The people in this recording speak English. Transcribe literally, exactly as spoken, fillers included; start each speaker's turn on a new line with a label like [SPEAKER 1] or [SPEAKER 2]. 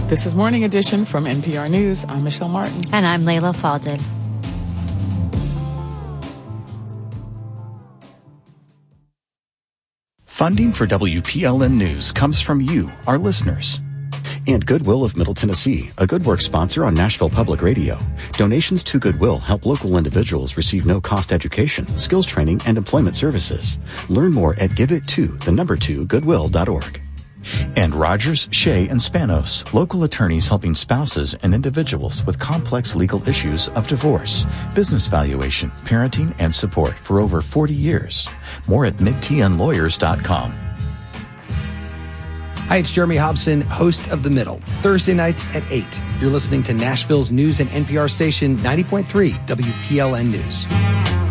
[SPEAKER 1] This is Morning Edition from N P R News. I'm Michelle Martin.
[SPEAKER 2] And I'm Layla Falded.
[SPEAKER 3] Funding for W P L N News comes from you, our listeners. And Goodwill of Middle Tennessee, a Good Work sponsor on Nashville Public Radio. Donations to Goodwill help local individuals receive no-cost education, skills training, and employment services. Learn more at giveitto, the number two, goodwill dot org. And Rogers, Shea, and Spanos, local attorneys helping spouses and individuals with complex legal issues of divorce, business valuation, parenting, and support for over forty years. More at mid t n lawyers dot com.
[SPEAKER 4] Hi, it's Jeremy Hobson, host of The Middle, Thursday nights at eight. You're listening to Nashville's news and N P R station ninety point three W P L N News.